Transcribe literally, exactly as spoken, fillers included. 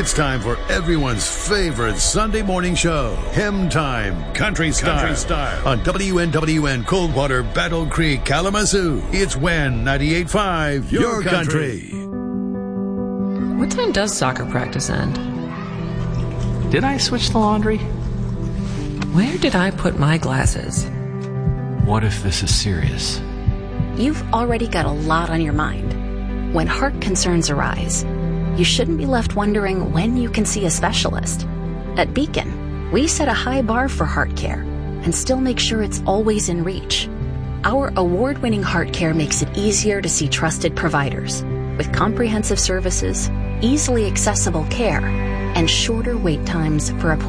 It's time for everyone's favorite Sunday morning show, Hymn Time, Country Style, Country Style. On W N W N Coldwater, Battle Creek, Kalamazoo. It's W E N ninety-eight point five, your, your country. country. What time does soccer practice end? Did I switch the laundry? Where did I put my glasses? What if this is serious? You've already got a lot on your mind. When heart concerns arise, you shouldn't be left wondering when you can see a specialist. At Beacon, we set a high bar for heart care and still make sure it's always in reach. Our award-winning heart care makes it easier to see trusted providers with comprehensive services, easily accessible care, and shorter wait times for appointments.